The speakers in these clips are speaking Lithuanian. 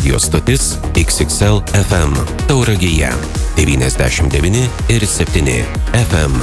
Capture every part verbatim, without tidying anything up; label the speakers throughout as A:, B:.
A: Radio stotis X X L F M Tauragėje devyniasdešimt devyni ir septyni F M.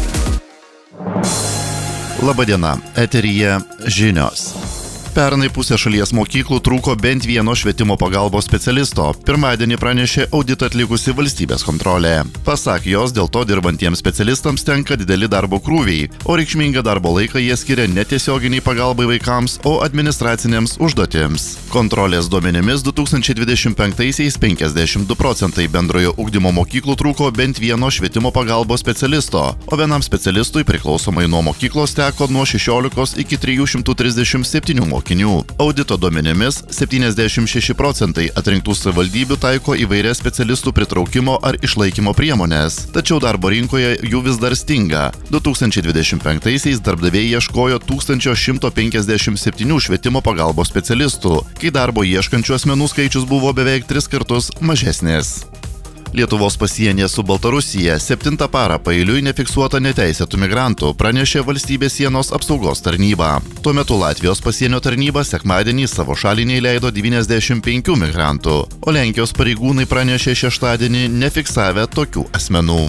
B: Labadiena, eteryje žinios. Pernai pusė šalies mokyklų trūko bent vieno švietimo pagalbos specialisto. Pirmadienį pranešė auditą atlikusi valstybės kontrolė. Pasak jos, dėl to dirbantiems specialistams tenka dideli darbo krūviai, o reikšmingą darbo laiką jie skiria netiesioginiai pagalbai vaikams, o administracinėms užduotims. Kontrolės duomenimis du tūkstančiai dvidešimt penktaisiais penkiasdešimt du procentai bendrojo ugdymo mokyklų trūko bent vieno švietimo pagalbos specialisto, o vienam specialistui priklausomai nuo mokyklos teko nuo šešiolikos iki trijų šimtų trisdešimt septynių mokinių. Audito duomenimis septyniasdešimt šeši procentai atrinktų savivaldybių taiko įvairias specialistų pritraukimo ar išlaikymo priemonės, tačiau darbo rinkoje jų vis dar stinga. du tūkstančiai dvidešimt penktaisiais darbdaviai ieškojo tūkstančio šimto penkiasdešimt septynių švietimo pagalbos specialistų, kai darbo ieškančių asmenų skaičius buvo beveik tris kartus mažesnis. Lietuvos pasienyje su Baltarusija septintą parą paeiliui nefiksuota neteisėtų migrantų, pranešė valstybės sienos apsaugos tarnyba. Tuo metu Latvijos pasienio tarnyba sekmadienį savo šalį neįleido devyniasdešimt penkių migrantų, o Lenkijos pareigūnai pranešė šeštadienį nefiksavę tokių asmenų.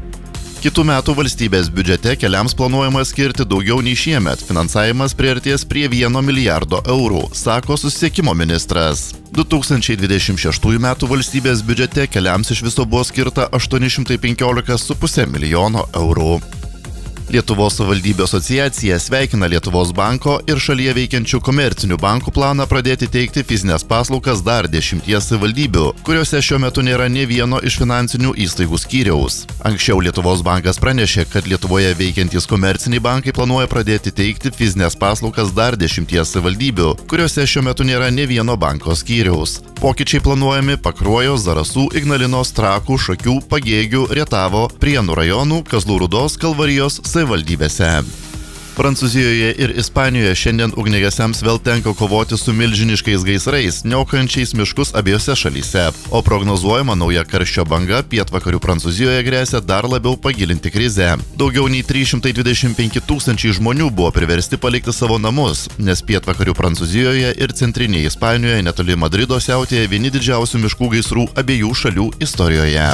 B: Kitų metų valstybės biudžete keliams planuojama skirti daugiau nei šiemet. Finansavimas priartės prie vieno milijardo eurų, sako susisiekimo ministras. du tūkstančiai dvidešimt šeštųjų metų valstybės biudžete keliams iš viso buvo skirta aštuoni šimtai penkiolika su puse milijono eurų. Lietuvos savivaldybių asociacija sveikina Lietuvos banko ir šalyje veikiančių komercinių bankų planą pradėti teikti fizinės paslaugas dar dešimties savivaldybių, kuriuose šiuo metu nėra nė vieno iš finansinių įstaigų skyriaus. Anksčiau Lietuvos bankas pranešė, kad Lietuvoje veikiantys komerciniai bankai planuoja pradėti teikti fizinės paslaugas dar dešimties savivaldybių, kuriuose šiuo metu nėra nė vieno banko skyriaus. Pokyčiai planuojami Pakruojo, Zarasų, Ignalinos, Trakų, Šakių, Pagėgių, Rietavo, Prienų rajonų, Kazlų Rūdos, Kalvarijos savivaldybėse. Prancūzijoje ir Ispanijoje šiandien ugniagesiams vėl tenka kovoti su milžiniškais gaisrais, niokojančiais miškus abiejose šalyse, o prognozuojama nauja karščio banga pietvakarių Prancūzijoje grėsia dar labiau pagilinti krizę. Daugiau nei trys šimtai dvidešimt penki tūkstančiai žmonių buvo priversti palikti savo namus, nes pietvakarių Prancūzijoje ir centrinėje Ispanijoje netoli Madrido siautėja vieni didžiausių miškų gaisrų abiejų šalių istorijoje.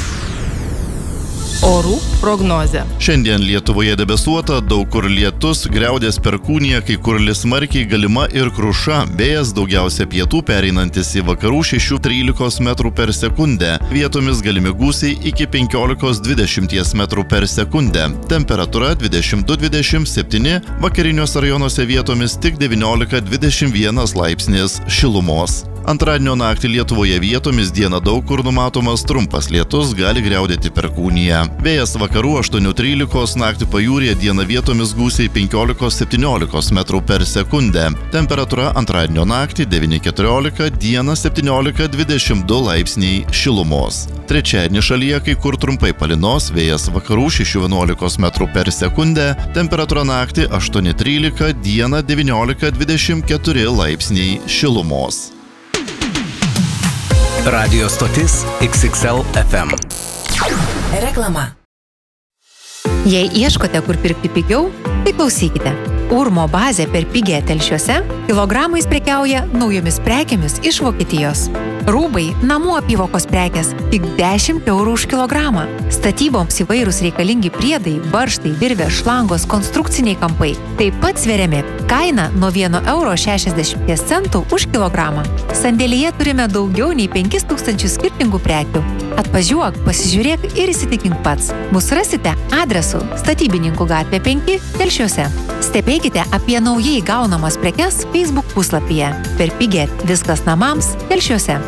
C: Orų prognozė.
B: Šiandien Lietuvoje debesuota, daug kur lietus, griaudės perkūnija, kai kur lis smarkiai, galima ir kruša, vėjas daugiausia pietų pereinantis į vakarų šešių trylikos metrų per sekundę, vietomis galimi gūsiai iki penkiolikos dvidešimt metrų per sekundę, temperatūra dvidešimt du dvidešimt septyni, vakariniuose rajonuose vietomis tik devyniolika dvidešimt vienas laipsnis šilumos. Antradienio naktį Lietuvoje vietomis dieną daug kur numatomas trumpas lietus, gali griaudėti perkūnija. Vėjas vakarų aštuonių trylikos, naktį pajūryje dieną vietomis gūsiai penkiolikos septyniolikos metrų per sekundę. Temperatūra antradienio naktį devyni keturiolika, dieną septyniolika dvidešimt du laipsniai šilumos. Trečiadienį šalyje kai kur trumpai palynos, vėjas vakarų šešių vienuolikos metrų per sekundę, temperatūra naktį aštuoni trylika, dieną devyniolika dvidešimt keturi laipsniai šilumos.
A: Radio stotis X X L F M.
C: Reklama.
D: Jei ieškote, kur pirkti pigiau, tai klausykite. Urmo bazė per pigią Telšiuose kilogramais prekiauja naujomis prekėmis iš Vokietijos. Rūbai, namų apyvokos prekės tik dešimt eurų už kilogramą. Statyboms įvairūs reikalingi priedai, varžtai, virvės, šlangos, konstrukciniai kampai. Taip pat sveriami. Kaina nuo vieno euro šešiasdešimt centų už kilogramą. Sandėlyje turime daugiau nei penkis tūkstančius skirtingų prekių. Atvažiuok, pasižiūrėk ir įsitikink pats. Mus rasite adresu Statybininkų gatvė penki Telšiuose. Stebėkite apie naujai gaunamas prekes Facebook puslapyje. Per pigią viskas namams Telšiuose.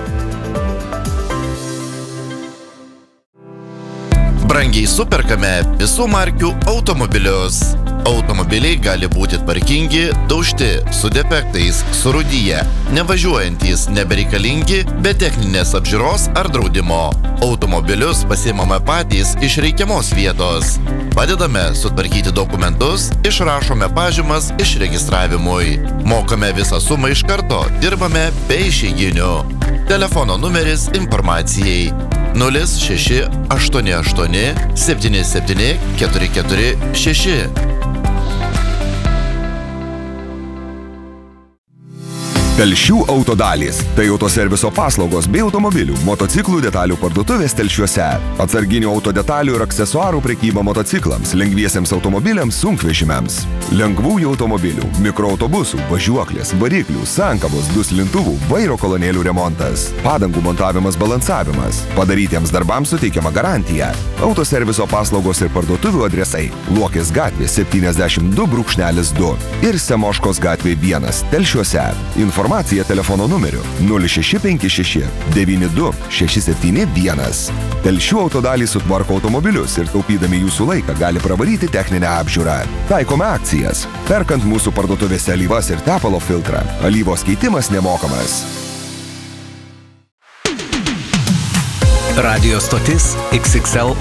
B: Brangiai superkame visų markių automobilius. Automobiliai gali būti tvarkingi, daužti, su defektais, surūdiję, nevažiuojantys, nebereikalingi, be techninės apžiūros ar draudimo. Automobilius pasiimame patys iš reikiamos vietos. Padedame sutvarkyti dokumentus, išrašome pažymas išregistravimui. Mokame visą sumą iš karto, dirbame be išeiginių. Telefono numeris informacijai nulis šeši aštuoni aštuoni septyni septyni keturi keturi šeši.
E: Telšių autodalys – tai autoserviso paslaugos bei automobilių, motociklų detalių parduotuvės Telšiuose. Atsarginių autodetalių ir aksesuarų prekyba motociklams, lengviesiems automobiliams, sunkvežimiams. Lengvųjų automobilių, mikroautobusų, važiuoklės, variklių, sankabos, duslintuvų, vairo kolonėlių remontas. Padangų montavimas, balansavimas. Padarytiems darbams suteikiama garantija. Autoserviso paslaugos ir parduotuvių adresai – Luokės gatvė septyniasdešimt du du ir Semoškos gatvė vienas Telšiuose. Informacija telefono numeriu nulis šeši penki šeši devyni du šeši septyni vienas. Telšių autodalys sutvarko automobilius ir taupydami jūsų laiką gali pravaryti techninę apžiūrą. Taikome akcijas. Perkant mūsų parduotuvėse alyvas ir tepalo filtrą, alyvos keitimas nemokamas.
F: Radio stotis X X L